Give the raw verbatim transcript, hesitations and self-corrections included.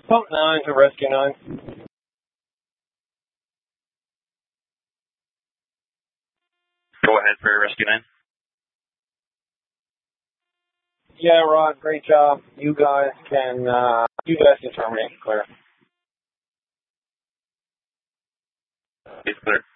Pump nine to Rescue nine. Go ahead for Rescue nine. Yeah, Rod, great job. You guys can, uh, you guys can terminate. Clear. It's clear.